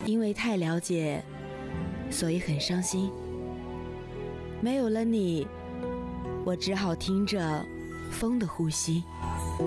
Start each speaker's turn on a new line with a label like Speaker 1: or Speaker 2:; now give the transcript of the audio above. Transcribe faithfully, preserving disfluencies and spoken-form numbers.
Speaker 1: 因为太了解，所以很伤心。没有了你，我只好听着风的呼吸。